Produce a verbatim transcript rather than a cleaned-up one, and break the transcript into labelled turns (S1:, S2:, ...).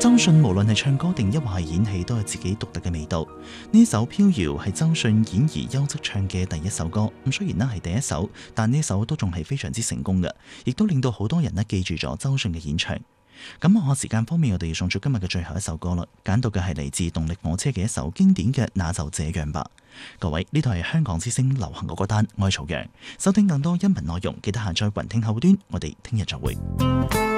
S1: 周迅無論係唱歌定抑或係演戲，都有自己獨特嘅味道。呢首《飄搖》係周迅演而優則唱嘅第一首歌。咁雖然呢係第一首，但呢首都仲係非常之成功嘅，亦都令到好多人呢記住咗周迅嘅演唱。咁望下時間方面，我哋要送出今日嘅最後一首歌啦，揀到嘅係嚟自動力火車嘅一首經典嘅《那就這樣吧》。各位，呢度係香港之聲流行歌歌單，我係曹陽。收聽更多音頻內容，記得下載雲聽後端。我哋聽日再會。